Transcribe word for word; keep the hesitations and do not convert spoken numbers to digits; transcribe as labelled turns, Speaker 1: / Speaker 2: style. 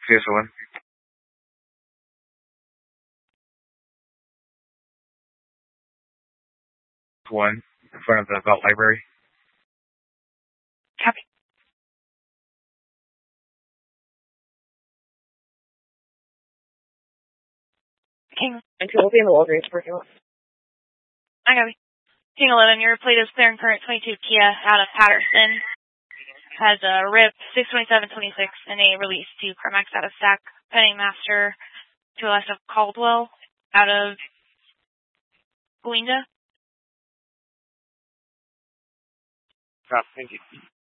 Speaker 1: C S O N. One in front of the Vault Library.
Speaker 2: Copy. King.
Speaker 3: And two will be in the Walgreens parking lot.
Speaker 2: I got it. King eleven, your plate is clear and current twenty-two Kia out of Patterson. Has a R I P six twenty-seven twenty-six and a release to CarMax out of Stack. Pending master to left of Caldwell out of Glinda.
Speaker 1: Oh, thank you.